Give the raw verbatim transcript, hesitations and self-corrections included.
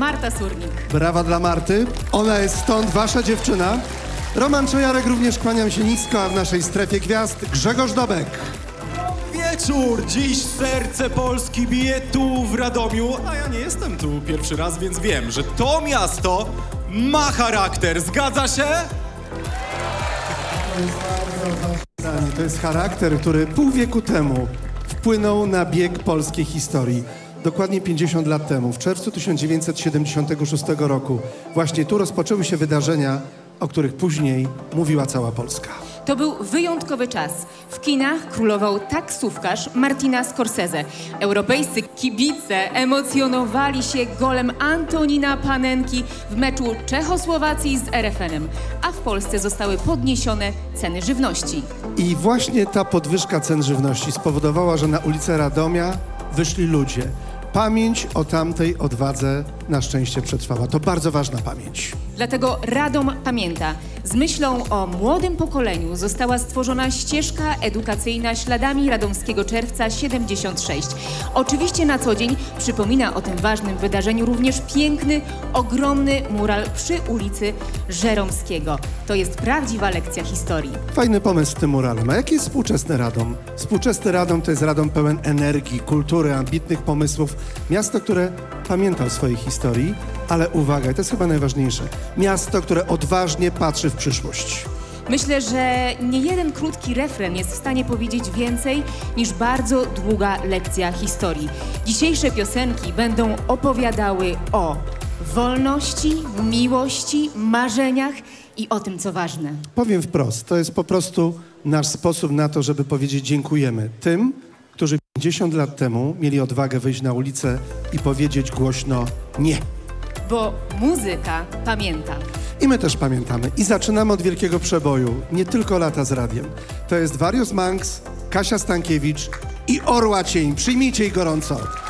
Marta Surnik. Brawa dla Marty. Ona jest stąd, wasza dziewczyna. Roman Czojarek, również kłaniam się nisko, a w naszej strefie gwiazd Grzegorz Dobek. Wieczór! Dziś serce Polski bije tu w Radomiu, a ja nie jestem tu pierwszy raz, więc wiem, że to miasto ma charakter. Zgadza się? To jest bardzo ważne zdanie. To jest charakter, który pół wieku temu wpłynął na bieg polskiej historii. Dokładnie pięćdziesiąt lat temu, w czerwcu tysiąc dziewięćset siedemdziesiątego szóstego roku, właśnie tu rozpoczęły się wydarzenia, o których później mówiła cała Polska. To był wyjątkowy czas. W kinach królował taksówkarz Martina Scorsese. Europejscy kibice emocjonowali się golem Antonina Panenki w meczu Czechosłowacji z er ef enem, a w Polsce zostały podniesione ceny żywności. I właśnie ta podwyżka cen żywności spowodowała, że na ulicę Radomia wyszli ludzie. Pamięć o tamtej odwadze na szczęście przetrwała. To bardzo ważna pamięć. Dlatego Radom pamięta. Z myślą o młodym pokoleniu została stworzona ścieżka edukacyjna śladami Radomskiego Czerwca siedemdziesiąt sześć. Oczywiście na co dzień przypomina o tym ważnym wydarzeniu również piękny, ogromny mural przy ulicy Żeromskiego. To jest prawdziwa lekcja historii. Fajny pomysł z tym muralem. A jaki jest współczesny Radom? Współczesny Radom to jest Radom pełen energii, kultury, ambitnych pomysłów. Miasto, które pamięta o swojej historii, ale uwaga, to jest chyba najważniejsze. Miasto, które odważnie patrzy w przyszłość. Myślę, że nie jeden krótki refren jest w stanie powiedzieć więcej niż bardzo długa lekcja historii. Dzisiejsze piosenki będą opowiadały o wolności, miłości, marzeniach i o tym, co ważne. Powiem wprost, to jest po prostu nasz sposób na to, żeby powiedzieć dziękujemy tym, którzy pięćdziesiąt lat temu mieli odwagę wyjść na ulicę i powiedzieć głośno nie. Bo muzyka pamięta. I my też pamiętamy. I zaczynamy od wielkiego przeboju. Nie tylko lata z radiem. To jest Warius Manx, Kasia Stankiewicz i Orła Cień. Przyjmijcie ich gorąco.